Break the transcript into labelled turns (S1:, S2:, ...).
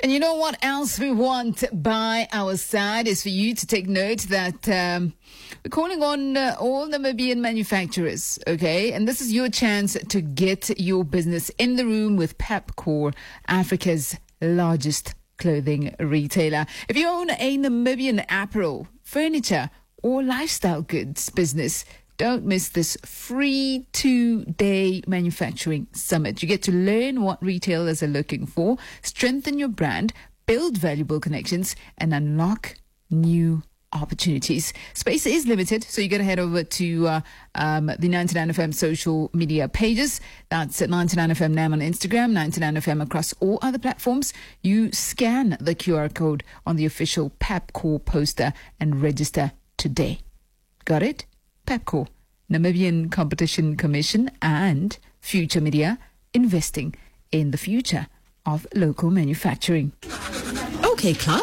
S1: And you know what else we want by our side is for you to take note that we're calling on all Namibian manufacturers, okay? And this is your chance to get your business in the room with Pepkor, Africa's largest clothing retailer. If you own a Namibian apparel, furniture, or lifestyle goods business, don't miss this free 2-day manufacturing summit. You get to learn what retailers are looking for, strengthen your brand, build valuable connections, and unlock new opportunities. Space is limited, so you got to head over to the 99FM social media pages. That's at 99FM NAM on Instagram, 99FM across all other platforms. You scan the QR code on the official Pepkor poster and register today. Got it? Pepkor, Namibian Competition Commission, and Future Media, investing in the future of local manufacturing.
S2: Okay, class.